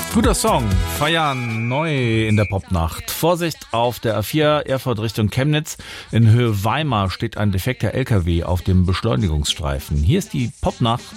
Guter Song, feiern neu in der Popnacht. Vorsicht auf der A4 Erfurt Richtung Chemnitz. In Höhe Weimar steht ein defekter LKW auf dem Beschleunigungsstreifen. Hier ist die Popnacht